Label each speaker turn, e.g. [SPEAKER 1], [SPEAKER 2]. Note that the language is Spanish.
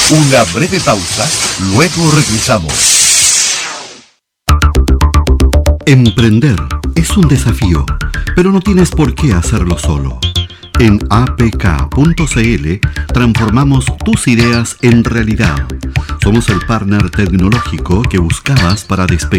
[SPEAKER 1] Una breve pausa, luego regresamos.
[SPEAKER 2] Emprender es un desafío, pero no tienes por qué hacerlo solo. En apk.cl transformamos tus ideas en realidad. Somos el partner tecnológico que buscabas para despegar